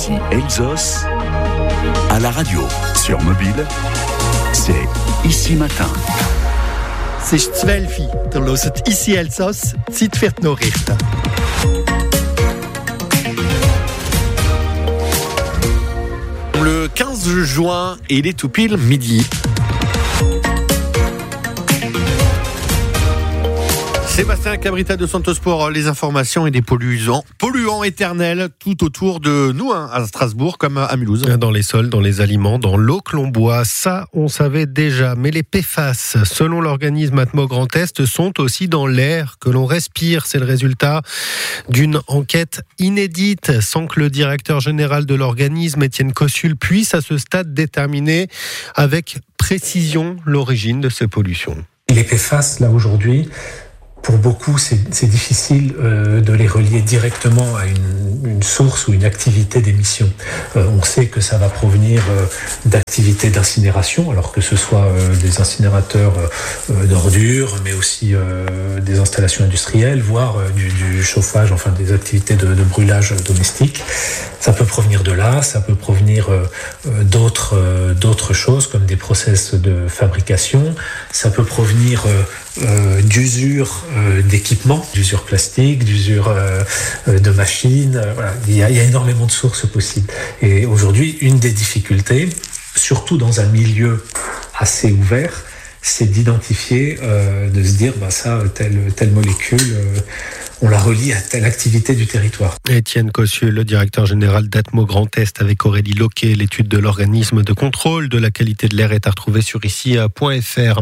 Ici Elsos, à la radio, sur mobile, c'est Ici Matin. Es ist 12 Uhr. Ihr hört «Ici Elsass», Zeit für die Nachrichten. Le 15 juin, et il est tout pile midi. Sébastien Cabrita de Santos pour les informations et des polluants éternels tout autour de nous, à Strasbourg comme à Mulhouse. Dans les sols, dans les aliments, dans l'eau que l'on boit, ça on savait déjà. Mais les PFAS, selon l'organisme Atmo Grand Est, sont aussi dans l'air que l'on respire. C'est le résultat d'une enquête inédite, sans que le directeur général de l'organisme, Étienne Cossul, puisse à ce stade déterminer avec précision l'origine de ces pollutions. Les PFAS, là aujourd'hui, pour beaucoup, c'est difficile de les relier directement à une source ou une activité d'émission. On sait que ça va provenir d'activités d'incinération, alors que ce soit des incinérateurs d'ordures, mais aussi des installations industrielles, voire du chauffage, enfin des activités de brûlage domestique. Ça peut provenir de là, ça peut provenir d'autres choses, comme des process de fabrication. Ça peut provenir d'usure d'équipements, d'usure plastique, d'usure de machines. Voilà. Il y a énormément de sources possibles. Et aujourd'hui, une des difficultés, surtout dans un milieu assez ouvert, c'est d'identifier, de se dire, telle molécule, on la relie à telle activité du territoire. Étienne Cossul, le directeur général d'Atmo Grand Est, avec Aurélie Loquet. L'étude de l'organisme de contrôle de la qualité de l'air est à retrouver sur ici.fr.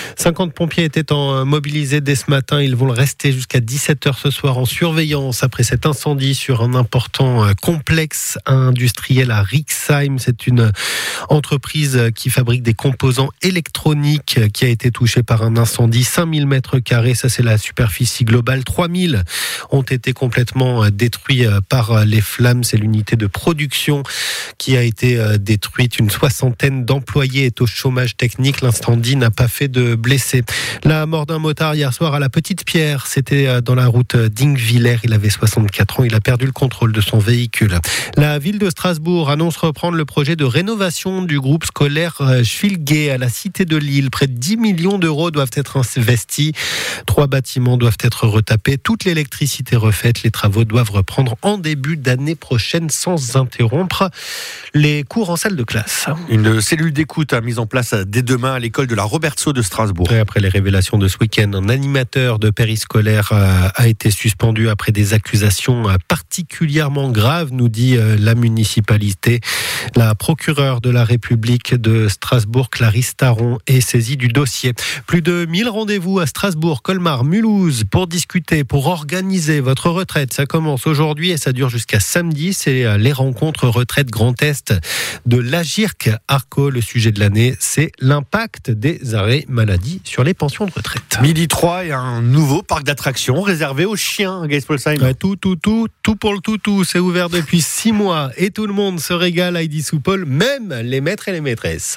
50 pompiers étaient mobilisés dès ce matin. Ils vont le rester jusqu'à 17h ce soir en surveillance après cet incendie sur un important complexe industriel à Rixheim. C'est une entreprise qui fabrique des composants électroniques qui a été touchée par un incendie. 5000 mètres carrés, ça c'est la superficie globale. 3000 ont été complètement détruits par les flammes. C'est l'unité de production qui a été détruite. Une soixantaine d'employés est au chômage technique. L'incendie n'a pas fait de blessés. La mort d'un motard hier soir à la Petite-Pierre, c'était dans la route d'Ingvillers. Il avait 64 ans. Il a perdu le contrôle de son véhicule. La ville de Strasbourg annonce reprendre le projet de rénovation du groupe scolaire Schwilgé à la Cité de Lille. Près de 10 millions d'euros doivent être investis. 3 bâtiments doivent être retapés. Toute l'électricité refaite. Les travaux doivent reprendre en début d'année prochaine sans interrompre les cours en salle de classe. Une cellule d'écoute mise en place dès demain à l'école de la Robertso de Strasbourg. Et après les révélations de ce week-end, un animateur de périscolaire a été suspendu après des accusations particulièrement graves, nous dit la municipalité. La procureure de la République de Strasbourg, Clarisse Taron, est saisie du dossier. Plus de 1000 rendez-vous à Strasbourg, Colmar, Mulhouse pour discuter, pour organiser votre retraite. Ça commence aujourd'hui et ça dure jusqu'à samedi. C'est les rencontres retraite Grand Est de l'Agirc Arco. Le sujet de l'année, c'est l'impact des arrêts maladie sur les pensions de retraite. Midi 3 et un nouveau parc d'attractions réservé aux chiens, Gaspolsheim. Tout pour le toutou. C'est ouvert depuis 6 mois et tout le monde se régale, Heidi Soupol, même les maîtres et les maîtresses.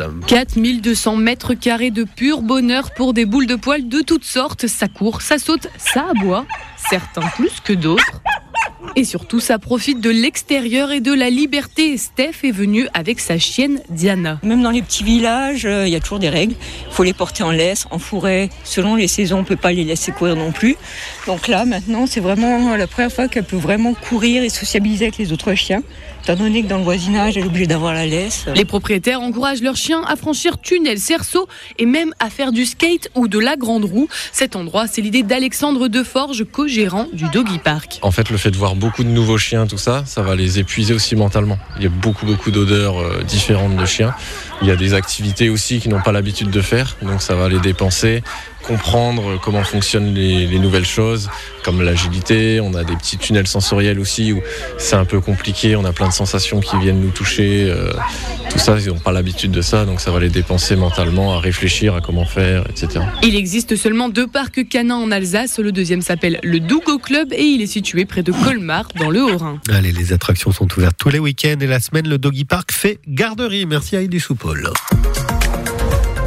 4200 mètres carrés de pur bonheur pour des boules de poils de toutes sortes. Ça court, ça saute, ça aboie. Certains plus que d'autres. Et surtout, ça profite de l'extérieur et de la liberté. Steph est venue avec sa chienne Diana. Même dans les petits villages, il y a toujours des règles. Il faut les porter en laisse, en forêt. Selon les saisons, on ne peut pas les laisser courir non plus. Donc là, maintenant, c'est vraiment la première fois qu'elle peut vraiment courir et sociabiliser avec les autres chiens. Étant donné que dans le voisinage, elle est obligée d'avoir la laisse. Les propriétaires encouragent leurs chiens à franchir tunnels, cerceaux et même à faire du skate ou de la grande roue. Cet endroit, c'est l'idée d'Alexandre Deforge, co-gérant du Doggy Park. En fait, le fait de voir beaucoup de nouveaux chiens, tout ça, ça va les épuiser aussi mentalement. Il y a beaucoup d'odeurs différentes de chiens. Il y a des activités aussi qu'ils n'ont pas l'habitude de faire, donc ça va les dépenser. Comprendre comment fonctionnent les nouvelles choses, comme l'agilité. On a des petits tunnels sensoriels aussi où c'est un peu compliqué, on a plein de sensations qui viennent nous toucher. Tout ça, ils n'ont pas l'habitude de ça, donc ça va les dépenser mentalement à réfléchir à comment faire, etc. Il existe seulement 2 parcs canins en Alsace. Le deuxième s'appelle le Dougo Club et il est situé près de Colmar, dans le Haut-Rhin. Allez, les attractions sont ouvertes tous les week-ends et la semaine, le Doggy Park fait garderie. Merci à Heidi Soupol.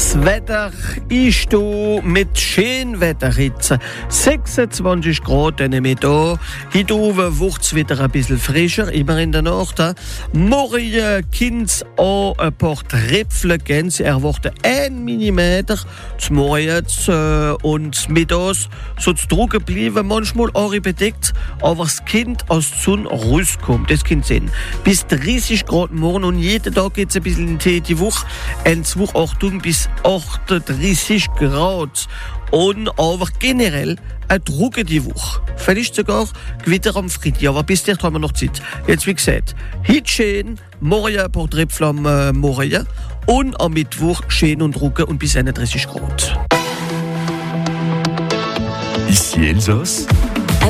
Das Wetter ist hier mit schönem Wetter heute. 26 Grad in der Mitte. Heute oben wird es wieder ein bisschen frischer, immer in der Nacht. Morgen kann es auch ein paar Tröpfchen geben. Sie erwarten 1 Millimeter. Zum Morgen und mittags soll es trocken bleiben, manchmal auch bedeckt. Aber das Kind aus der Sonne rauskommt. Das kann sein. Bis 30 Grad morgen und jeden Tag geht es ein bisschen in die Woche. In 2 Achtung bis 38 Grad. Und aber generell eine trockene Woche. Vielleicht sogar Gewitter am Freitag, aber bis dahin haben wir noch Zeit. Jetzt wie gesagt, heute schön, morgen ein paar Tröpfchen am Morgen und am Mittwoch schön und trocken und bis 31 Grad. Ici Elsass.